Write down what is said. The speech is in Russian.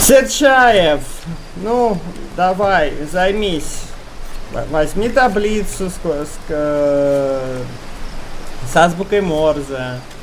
Серчаев, ну, давай, займись. Возьми таблицу с азбукой Морзе.